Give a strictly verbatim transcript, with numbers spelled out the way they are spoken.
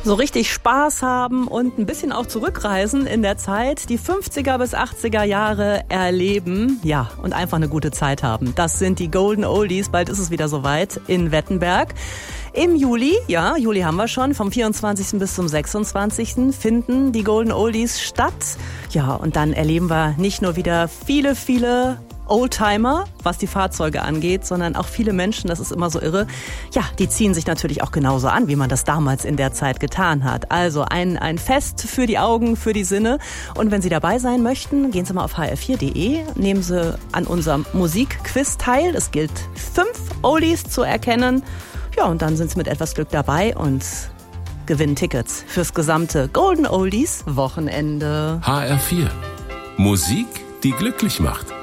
So richtig Spaß haben und ein bisschen auch zurückreisen in der Zeit, die fünfziger bis achtziger Jahre erleben, ja, und einfach eine gute Zeit haben. Das sind die Golden Oldies, bald ist es wieder soweit in Wettenberg. Im Juli, ja, Juli haben wir schon, vom vierundzwanzigsten bis zum sechsundzwanzigsten finden die Golden Oldies statt. Ja, und dann erleben wir nicht nur wieder viele, viele Oldtimer, was die Fahrzeuge angeht, sondern auch viele Menschen, das ist immer so irre, ja, die ziehen sich natürlich auch genauso an, wie man das damals in der Zeit getan hat. Also ein, ein Fest für die Augen, für die Sinne. Und wenn Sie dabei sein möchten, gehen Sie mal auf h r vier punkt de, nehmen Sie an unserem Musikquiz teil. Es gilt, fünf Oldies zu erkennen. Ja, und dann sind Sie mit etwas Glück dabei und gewinnen Tickets fürs gesamte Golden Oldies Wochenende. H R vier. Musik, die glücklich macht.